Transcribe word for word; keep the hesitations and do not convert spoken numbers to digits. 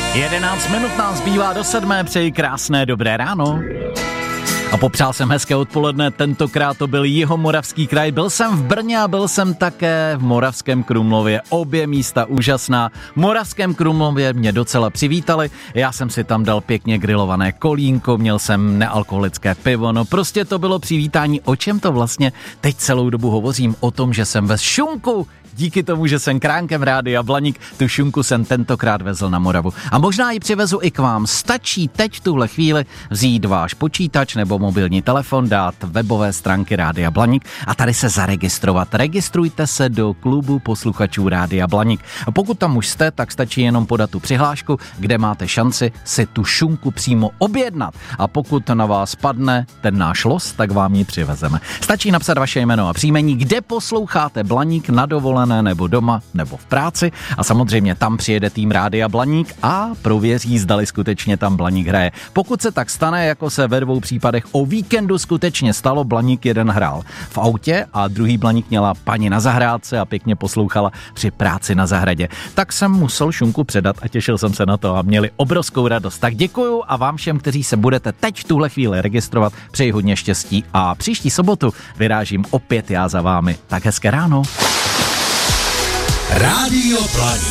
jedenáct minut nás zbývá do sedmé, přeji krásné dobré ráno. A popřál jsem hezké odpoledne, tentokrát to byl Jihomoravský kraj. Byl jsem v Brně a byl jsem také v Moravském Krumlově. Obě místa úžasná. V Moravském Krumlově mě docela přivítali. Já jsem si tam dal pěkně grilované kolínko, měl jsem nealkoholické pivo. No prostě to bylo přivítání. O čem to vlastně teď celou dobu hovořím? O tom, že jsem ve šunku. Díky tomu, že jsem kránkem Rádia Blaník, tu šunku jsem tentokrát vezl na Moravu. A možná ji přivezu i k vám. Stačí teď v tuhle chvíli vzít váš počítač nebo mobilní telefon, dát webové stránky Rádia Blaník a tady se zaregistrovat. Registrujte se do klubu posluchačů Rádia Blaník. A pokud tam už jste, tak stačí jenom podat tu přihlášku, kde máte šanci si tu šunku přímo objednat. A pokud na vás padne ten náš los, tak vám ji přivezeme. Stačí napsat vaše jméno a příjmení, kde posloucháte Blaník na dovolené nebo doma, nebo v práci a samozřejmě tam přijede tým Rádia Blaník a prověří, zdali skutečně tam Blaník hraje. Pokud se tak stane, jako se ve dvou případech o víkendu skutečně stalo, Blaník jeden hrál v autě a druhý Blaník měla paní na zahrádce a pěkně poslouchala při práci na zahradě. Tak jsem musel šunku předat a těšil jsem se na to a měli obrovskou radost. Tak děkuju a vám všem, kteří se budete teď v tuhle chvíli registrovat, přeji hodně štěstí a příští sobotu vyrážím opět já za vámi. Tak hezké ráno. Rádio Blaník.